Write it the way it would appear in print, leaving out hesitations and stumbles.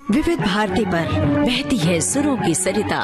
विविध भारती पर बहती है सुरों की सरिता।